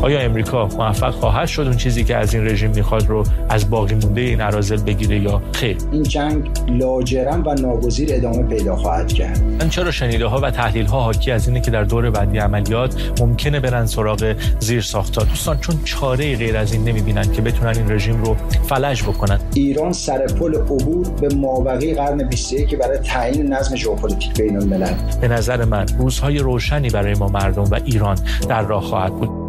آیا امریکا موفق خواهد شد اون چیزی که از این رژیم میخواد رو از باقی مونده این اراذل بگیره یا خیر؟ این جنگ لاجرم و ناگزیر ادامه پیدا خواهد کرد. من چرا شنیده‌ها و تحلیل‌ها حاکی از اینه که در دور بعدی عملیات ممکنه برن سراغ زیرساخت‌ها. دوستان چون چاره‌ای غیر از این نمی‌بینن که بتونن این رژیم رو فلج بکنن. ایران سر پل عبور به مابقی قرن 21 برای تعیین نظم ژئوپلیتیک بین‌الملل. به نظر من روزهای روشنی برای ما مردم و ایران در راه خواهد بود.